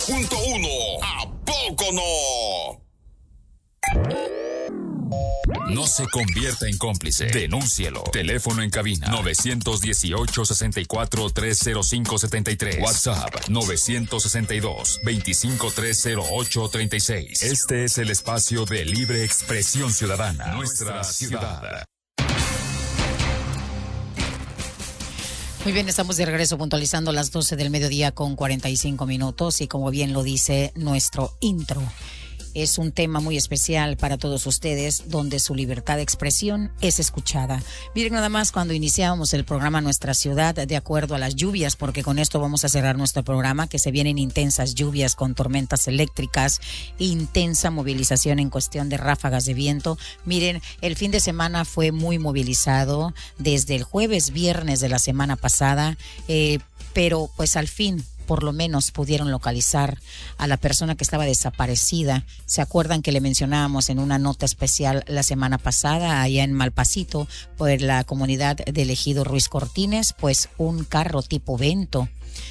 ¿A poco no? No se convierta en cómplice. Denúncielo. Teléfono en cabina 918-64-305-73. WhatsApp 962-2530836. Este es el espacio de libre expresión ciudadana. Nuestra ciudad. Muy bien, estamos de regreso puntualizando las 12 del mediodía con 45 minutos y como bien lo dice nuestro intro. Es un tema muy especial para todos ustedes, donde su libertad de expresión es escuchada. Miren nada más cuando iniciábamos el programa Nuestra Ciudad, de acuerdo a las lluvias, porque con esto vamos a cerrar nuestro programa, que se vienen intensas lluvias con tormentas eléctricas, intensa movilización en cuestión de ráfagas de viento. Miren, el fin de semana fue muy movilizado desde el jueves, viernes de la semana pasada, pero pues al fin por lo menos pudieron localizar a la persona que estaba desaparecida. ¿Se acuerdan que le mencionábamos en una nota especial la semana pasada allá en Malpasito, por la comunidad del ejido Ruiz Cortines? Pues un carro tipo Vento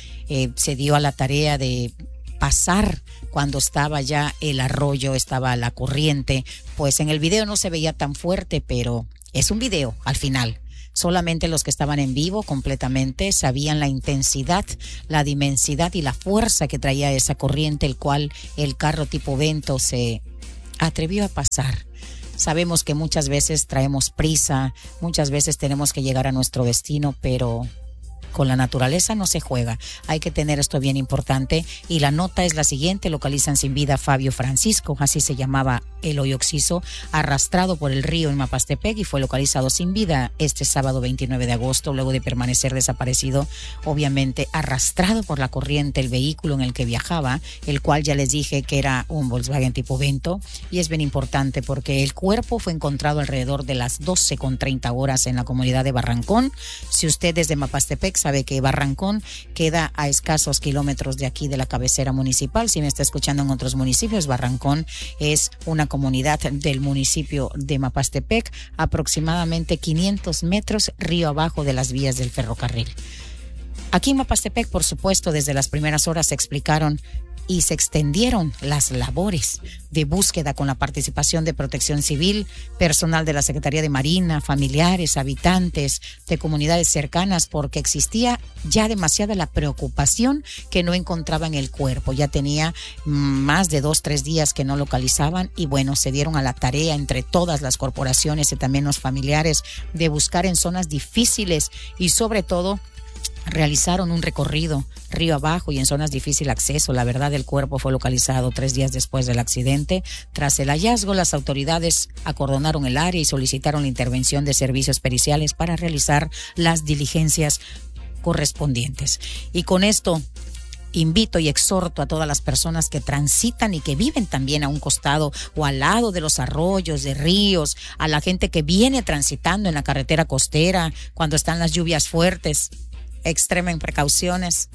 se dio a la tarea de pasar cuando estaba ya el arroyo, estaba la corriente. Pues en el video no se veía tan fuerte, pero es un video al final. Solamente los que estaban en vivo completamente sabían la intensidad, la dimensidad y la fuerza que traía esa corriente, el cual el carro tipo Vento se atrevió a pasar. Sabemos que muchas veces traemos prisa, muchas veces tenemos que llegar a nuestro destino, pero con la naturaleza no se juega. Hay que tener esto bien importante. Y la nota es la siguiente: localizan sin vida a Fabio Francisco, así se llamaba el hoy occiso, arrastrado por el río en Mapastepec, y fue localizado sin vida este sábado 29 de agosto, luego de permanecer desaparecido, obviamente arrastrado por la corriente el vehículo en el que viajaba, el cual ya les dije que era un Volkswagen tipo Vento. Y es bien importante porque el cuerpo fue encontrado alrededor de las 12:30 horas en la comunidad de Barrancón. Si usted es de Mapastepec, sabe que Barrancón queda a escasos kilómetros de aquí, de la cabecera municipal. Si me está escuchando en otros municipios, Barrancón es una comunidad del municipio de Mapastepec, aproximadamente 500 metros río abajo de las vías del ferrocarril. Aquí en Mapastepec, por supuesto, desde las primeras horas se explicaron y se extendieron las labores de búsqueda con la participación de Protección Civil, personal de la Secretaría de Marina, familiares, habitantes de comunidades cercanas, porque existía ya demasiada la preocupación que no encontraban el cuerpo. Ya tenía más de 2-3 días que no localizaban, y bueno, se dieron a la tarea entre todas las corporaciones y también los familiares de buscar en zonas difíciles, y sobre todo realizaron un recorrido río abajo y en zonas de difícil acceso. La verdad, el cuerpo fue localizado 3 días después del accidente. Tras el hallazgo, las autoridades acordonaron el área y solicitaron la intervención de servicios periciales para realizar las diligencias correspondientes. Y con esto invito y exhorto a todas las personas que transitan y que viven también a un costado o al lado de los arroyos, de ríos, a la gente que viene transitando en la carretera costera cuando están las lluvias fuertes. Extremen precauciones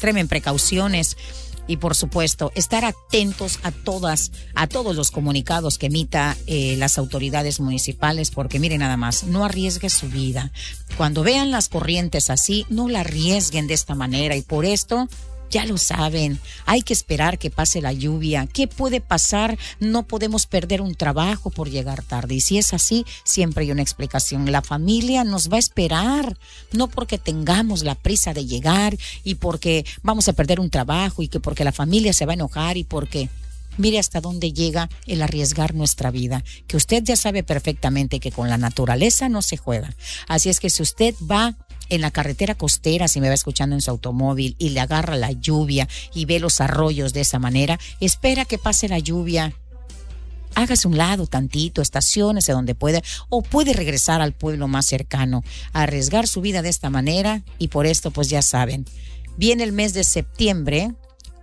y por supuesto estar atentos a todos los comunicados que emita las autoridades municipales, porque miren nada más, no arriesgue su vida. Cuando vean las corrientes así, no la arriesguen de esta manera, y por esto ya lo saben, hay que esperar que pase la lluvia. ¿Qué puede pasar? No podemos perder un trabajo por llegar tarde. Y si es así, siempre hay una explicación. La familia nos va a esperar, no porque tengamos la prisa de llegar y porque vamos a perder un trabajo y que porque la familia se va a enojar y porque... Mire hasta dónde llega el arriesgar nuestra vida, que usted ya sabe perfectamente que con la naturaleza no se juega. Así es que si usted va en la carretera costera, si me va escuchando en su automóvil y le agarra la lluvia y ve los arroyos de esa manera, espera que pase la lluvia. Hágase un lado tantito, estaciónese donde pueda, o puede regresar al pueblo más cercano. A arriesgar su vida de esta manera, y por esto pues ya saben, viene el mes de septiembre.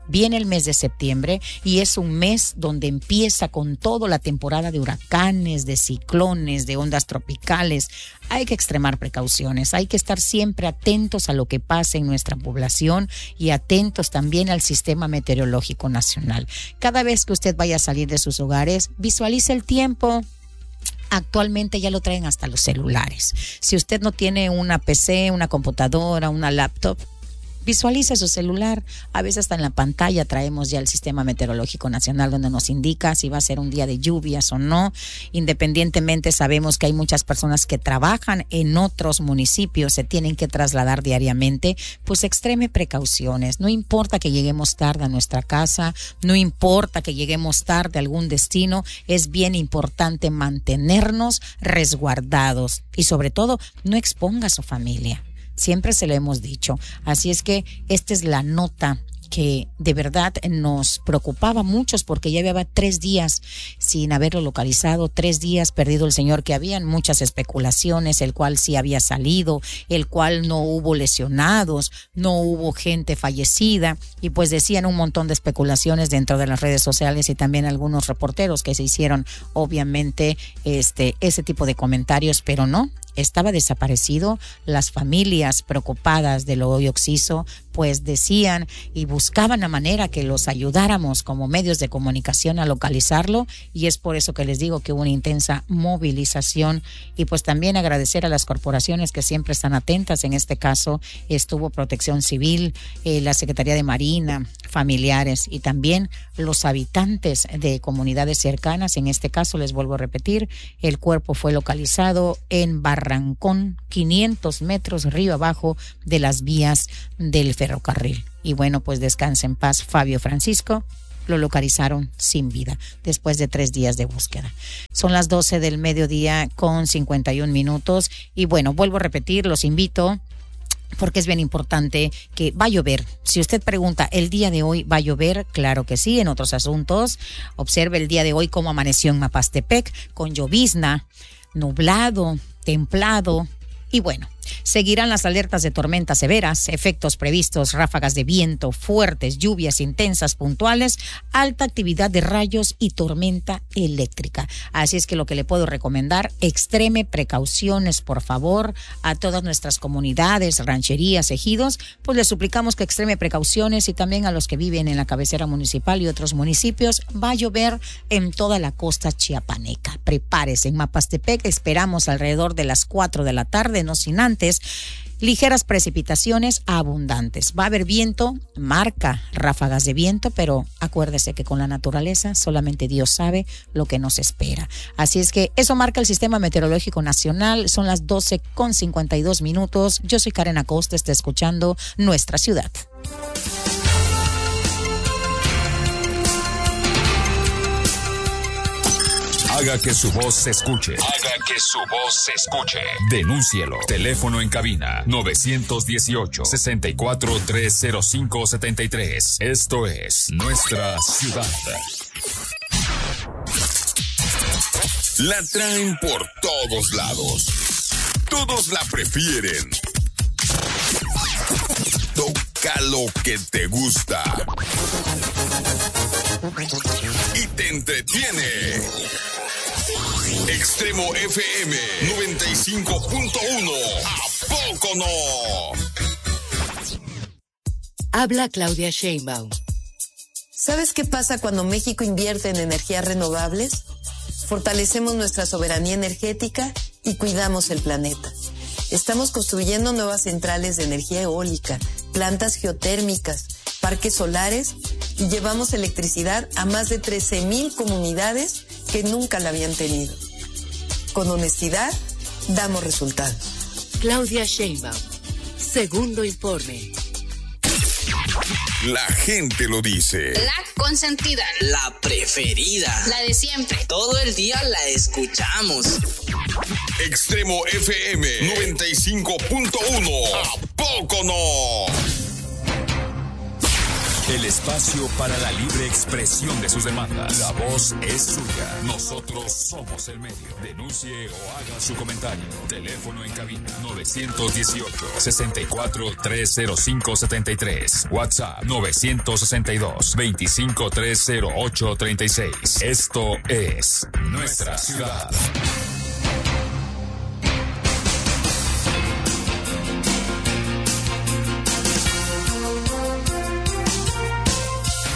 Y es un mes donde empieza con todo la temporada de huracanes, de ciclones, de ondas tropicales. Hay que extremar precauciones, hay que estar siempre atentos a lo que pasa en nuestra población y atentos también al sistema meteorológico nacional. Cada vez que usted vaya a salir de sus hogares, visualice el tiempo. Actualmente ya lo traen hasta los celulares. Si usted no tiene una PC, una computadora, una laptop, Visualice su celular. A veces hasta en la pantalla traemos ya el Sistema Meteorológico Nacional donde nos indica si va a ser un día de lluvias o no. Independientemente, sabemos que hay muchas personas que trabajan en otros municipios, se tienen que trasladar diariamente, pues extreme precauciones. No importa que lleguemos tarde a nuestra casa, no importa que lleguemos tarde a algún destino, es bien importante mantenernos resguardados y sobre todo no exponga a su familia. Siempre se lo hemos dicho. Así es que esta es la nota que de verdad nos preocupaba a muchos porque ya llevaba 3 días sin haberlo localizado, 3 días perdido el señor, que habían muchas especulaciones, el cual sí había salido, el cual no hubo lesionados, no hubo gente fallecida y pues decían un montón de especulaciones dentro de las redes sociales y también algunos reporteros que se hicieron obviamente ese tipo de comentarios, pero no. Estaba desaparecido. Las familias preocupadas de lo hoy Oxiso pues decían y buscaban la manera que los ayudáramos como medios de comunicación a localizarlo, y es por eso que les digo que hubo una intensa movilización y pues también agradecer a las corporaciones que siempre están atentas. En este caso estuvo Protección Civil, la Secretaría de Marina, familiares y también los habitantes de comunidades cercanas. En este caso, les vuelvo a repetir, el cuerpo fue localizado en Barrancón, 500 metros río abajo de las vías del ferrocarril. Y bueno, pues descansa en paz Fabio Francisco. Lo localizaron sin vida después de 3 días de búsqueda. Son las 12 del mediodía con 51 minutos. Y bueno, vuelvo a repetir, los invito porque es bien importante que va a llover. Si usted pregunta, ¿el día de hoy va a llover? Claro que sí. En otros asuntos, observe el día de hoy cómo amaneció en Mapastepec, con llovizna, nublado, templado. Y bueno, seguirán las alertas de tormentas severas, efectos previstos, ráfagas de viento fuertes, lluvias intensas puntuales, alta actividad de rayos y tormenta eléctrica. Así es que lo que le puedo recomendar, extreme precauciones, por favor, a todas nuestras comunidades, rancherías, ejidos, pues les suplicamos que extreme precauciones, y también a los que viven en la cabecera municipal y otros municipios. Va a llover en toda la costa chiapaneca. Prepárese. En Mapastepec esperamos alrededor de las 4 de la tarde, no sin antes ligeras precipitaciones abundantes. Va a haber viento, marca ráfagas de viento, pero acuérdese que con la naturaleza solamente Dios sabe lo que nos espera. Así es que eso marca el Sistema Meteorológico Nacional. Son las 12:52 minutos. Yo soy Karen Acosta, está escuchando Nuestra Ciudad. Haga que su voz se escuche. Haga que su voz se escuche. Denúncielo. Teléfono en cabina 918-64-305-73. Esto es Nuestra Ciudad. La traen por todos lados. Todos la prefieren. Toca lo que te gusta. Y te entretiene. Extremo FM 95.1. ¿A poco no? Habla Claudia Sheinbaum. ¿Sabes qué pasa cuando México invierte en energías renovables? Fortalecemos nuestra soberanía energética y cuidamos el planeta. Estamos construyendo nuevas centrales de energía eólica, plantas geotérmicas, parques solares, y llevamos electricidad a más de 13,000 comunidades que nunca la habían tenido. Con honestidad, damos resultados. Claudia Sheinbaum. Segundo informe. La gente lo dice. La consentida. La preferida. La de siempre. Todo el día la escuchamos. Extremo FM 95.1. ¿A poco no? El espacio para la libre expresión de sus demandas. La voz es suya. Nosotros somos el medio. Denuncie o haga su comentario. Teléfono en cabina 918-64-305-73. WhatsApp 962-25-308-36. Esto es Nuestra Ciudad.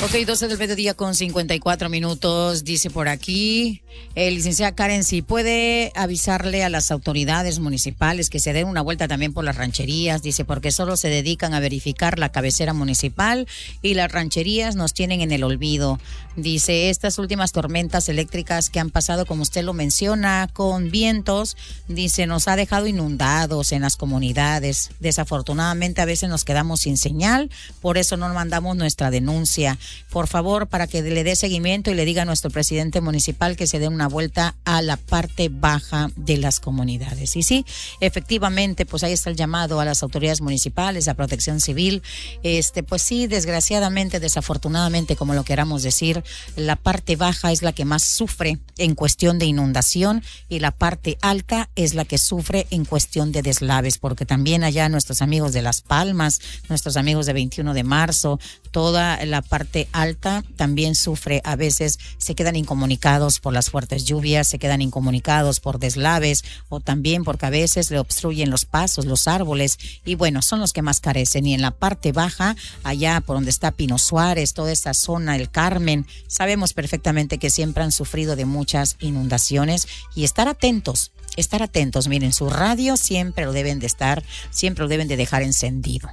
Ok, 12 del mediodía con 54 minutos, dice por aquí licenciada Karen, si puede avisarle a las autoridades municipales que se den una vuelta también por las rancherías, dice, porque solo se dedican a verificar la cabecera municipal y las rancherías nos tienen en el olvido. Dice, estas últimas tormentas eléctricas que han pasado, como usted lo menciona, con vientos, dice, nos ha dejado inundados en las comunidades. Desafortunadamente a veces nos quedamos sin señal, por eso no mandamos nuestra denuncia. Por favor, para que le dé seguimiento y le diga a nuestro presidente municipal que se dé una vuelta a la parte baja de las comunidades. Y sí, efectivamente, pues ahí está el llamado a las autoridades municipales, a Protección Civil. Pues sí, desgraciadamente, desafortunadamente, como lo queramos decir, la parte baja es la que más sufre en cuestión de inundación y la parte alta es la que sufre en cuestión de deslaves, porque también allá nuestros amigos de Las Palmas, nuestros amigos de 21 de marzo, toda la parte alta también sufre, a veces se quedan incomunicados por las fuertes lluvias, se quedan incomunicados por deslaves o también porque a veces le obstruyen los pasos, los árboles y bueno, son los que más carecen. Y en la parte baja, allá por donde está Pino Suárez, toda esta zona, el Carmen, sabemos perfectamente que siempre han sufrido de muchas inundaciones y estar atentos, miren, su radio siempre lo deben de dejar encendido.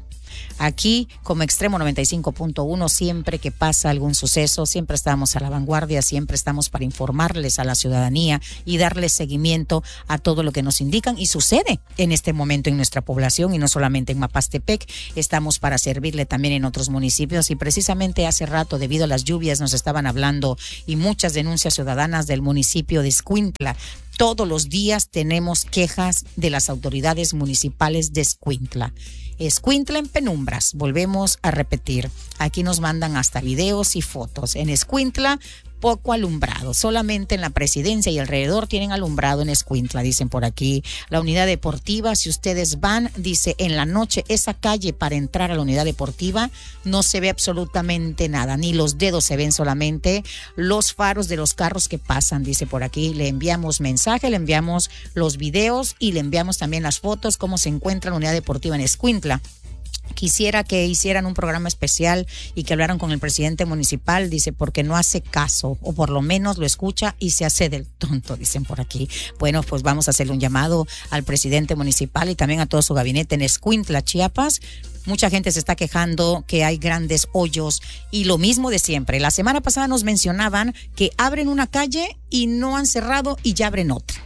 Aquí, como Extremo 95.1, siempre que pasa algún suceso, siempre estamos a la vanguardia, siempre estamos para informarles a la ciudadanía y darles seguimiento a todo lo que nos indican y sucede en este momento en nuestra población y no solamente en Mapastepec, estamos para servirle también en otros municipios y precisamente hace rato, debido a las lluvias, nos estaban hablando y muchas denuncias ciudadanas del municipio de Escuintla. Todos los días tenemos quejas de las autoridades municipales de Escuintla. Escuintla en penumbras, volvemos a repetir. Aquí nos mandan hasta videos y fotos. En Escuintla, poco alumbrado. Solamente en la presidencia y alrededor tienen alumbrado en Escuintla, dicen por aquí. La unidad deportiva, si ustedes van, dice, en la noche, esa calle para entrar a la unidad deportiva no se ve absolutamente nada, ni los dedos se ven, solamente los faros de los carros que pasan, dice por aquí. Le enviamos mensaje, le enviamos los videos y le enviamos también las fotos, cómo se encuentra la unidad deportiva en Escuintla. Quisiera que hicieran un programa especial y que hablaran con el presidente municipal, dice, porque no hace caso, o por lo menos lo escucha y se hace del tonto, dicen por aquí. Bueno, pues vamos a hacerle un llamado al presidente municipal y también a todo su gabinete en Escuintla, Chiapas. Mucha gente se está quejando que hay grandes hoyos y lo mismo de siempre. La semana pasada nos mencionaban que abren una calle y no han cerrado y ya abren otra.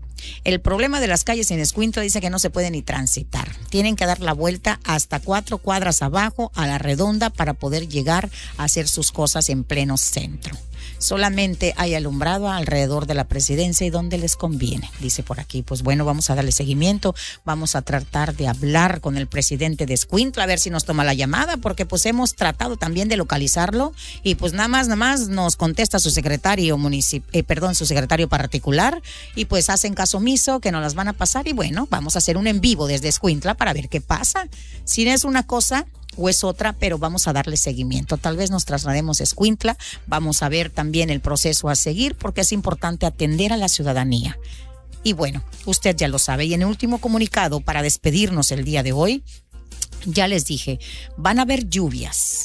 El problema de las calles en Escuintla dice que no se puede ni transitar. Tienen que dar la vuelta hasta 4 cuadras abajo a la redonda para poder llegar a hacer sus cosas en pleno centro. Solamente hay alumbrado alrededor de la presidencia y donde les conviene, dice por aquí. Pues bueno, vamos a darle seguimiento, vamos a tratar de hablar con el presidente de Escuintla a ver si nos toma la llamada, porque pues hemos tratado también de localizarlo y pues nada más nos contesta su secretario su secretario particular y pues hacen caso omiso que nos las van a pasar y bueno, vamos a hacer un en vivo desde Escuintla para ver qué pasa. Si es una cosa o es otra, pero vamos a darle seguimiento. Tal vez nos traslademos a Escuintla, vamos a ver también el proceso a seguir porque es importante atender a la ciudadanía. Y bueno, usted ya lo sabe. Y en el último comunicado para despedirnos el día de hoy, ya les dije, van a haber lluvias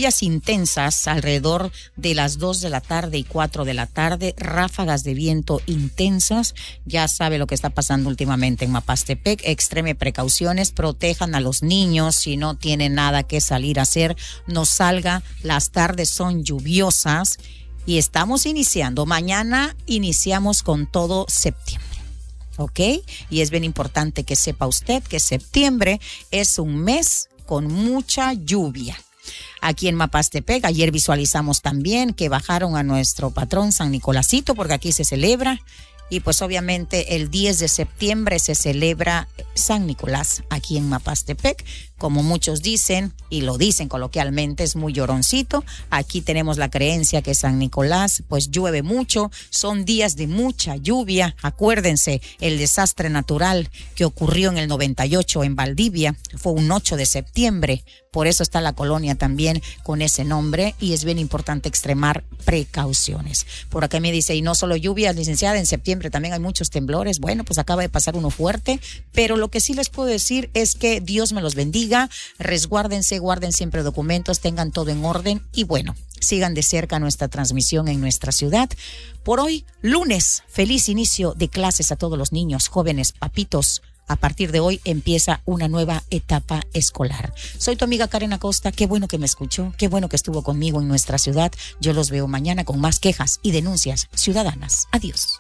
intensas alrededor de las 2 de la tarde y 4 de la tarde, ráfagas de viento intensas. Ya sabe lo que está pasando últimamente en Mapastepec. Extreme precauciones, protejan a los niños si no tienen nada que salir a hacer, no salga. Las tardes son lluviosas y estamos iniciando. Mañana iniciamos con todo septiembre. ¿Ok? Y es bien importante que sepa usted que septiembre es un mes con mucha lluvia. Aquí en Mapastepec, ayer visualizamos también que bajaron a nuestro patrón San Nicolásito, porque aquí se celebra. Y pues obviamente el 10 de septiembre se celebra San Nicolás aquí en Mapastepec. Como muchos dicen, y lo dicen coloquialmente, es muy lloroncito. Aquí tenemos la creencia que San Nicolás pues llueve mucho, son días de mucha lluvia. Acuérdense, el desastre natural que ocurrió en el 98 en Valdivia fue un 8 de septiembre. Por eso está la colonia también con ese nombre y es bien importante extremar precauciones. Por acá me dice, y no solo lluvias, licenciada, en septiembre también hay muchos temblores. Bueno, pues acaba de pasar uno fuerte, pero lo que sí les puedo decir es que Dios me los bendiga bendiga. Resguárdense, guarden siempre documentos, tengan todo en orden y bueno, sigan de cerca nuestra transmisión en nuestra ciudad. Por hoy, lunes, feliz inicio de clases a todos los niños, jóvenes, papitos. A partir de hoy empieza una nueva etapa escolar. Soy tu amiga Karen Acosta. Qué bueno que me escuchó, qué bueno que estuvo conmigo en nuestra ciudad. Yo los veo mañana con más quejas y denuncias ciudadanas. Adiós.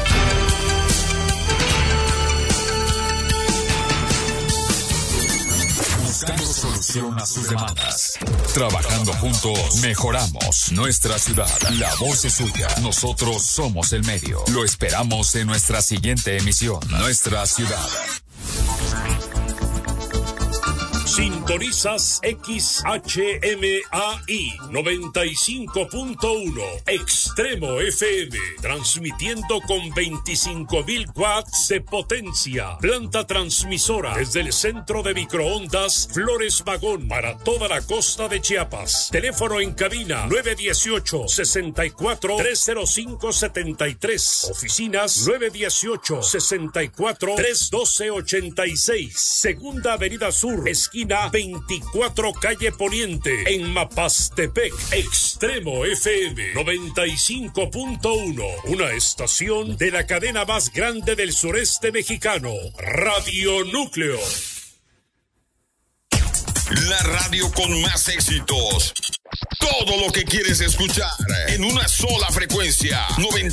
Buscando solución a sus demandas. Trabajando juntos, mejoramos nuestra ciudad. La voz es suya. Nosotros somos el medio. Lo esperamos en nuestra siguiente emisión. Nuestra ciudad. Sintonizas XHMAI 95.1 Extremo FM, transmitiendo con 25,000 watts de potencia. Planta transmisora desde el centro de microondas Flores Magón para toda la costa de Chiapas. Teléfono en cabina 918-64-305-73. Oficinas 918-64-312-86. Segunda Avenida Sur, esquina 24 calle Poniente, en Mapastepec. Extremo FM 95.1, una estación de la cadena más grande del sureste mexicano, Radio Núcleo. La radio con más éxitos. Todo lo que quieres escuchar en una sola frecuencia.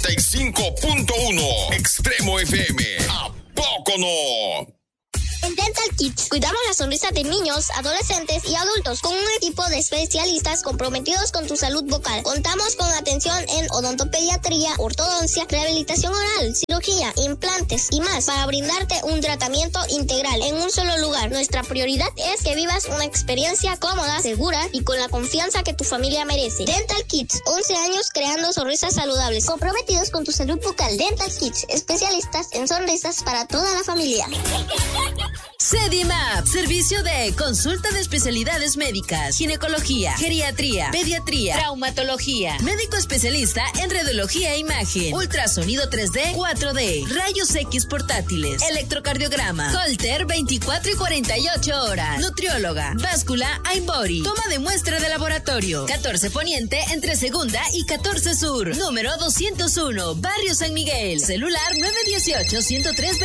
95.1 Extremo FM. ¿A poco no? En Dental Kids cuidamos la sonrisa de niños, adolescentes y adultos con un equipo de especialistas comprometidos con tu salud vocal. Contamos con atención en odontopediatría, ortodoncia, rehabilitación oral, cirugía, implantes y más para brindarte un tratamiento integral en un solo lugar. Nuestra prioridad es que vivas una experiencia cómoda, segura y con la confianza que tu familia merece. Dental Kids, 11 años creando sonrisas saludables, comprometidos con tu salud vocal. Dental Kids, especialistas en sonrisas para toda la familia. Sedimap, servicio de consulta de especialidades médicas, ginecología, geriatría, pediatría, traumatología, médico especialista en radiología e imagen, ultrasonido 3D, 4D, rayos X portátiles, electrocardiograma, Holter 24 y 48 horas, nutrióloga, báscula, iBody, toma de muestra de laboratorio, 14 Poniente entre Segunda y 14 Sur, número 201, Barrio San Miguel, celular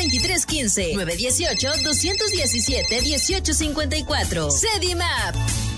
918-103-2315, 918-217-1854. Sedimap.